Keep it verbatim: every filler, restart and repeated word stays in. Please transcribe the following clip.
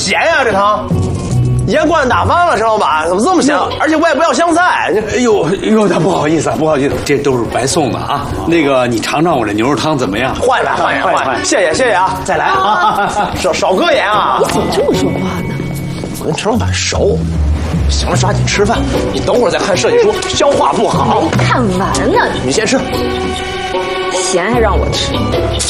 咸呀、啊、这汤，盐灌打翻了，石老板，怎么这么咸？而且我也不要香菜。 哎呦，有点不好意思，不好意思，这都是白送的啊。那个，你尝尝我这牛肉汤怎么样？ 换一碗，换一碗，换！谢谢，谢谢啊！再来啊！少少搁盐啊！ 你怎么这么说话呢？ 我跟陈老板熟。行了，抓紧吃饭。你等会儿再看设计书，消化不好。 没看完呢。 你先吃。 咸还让我吃。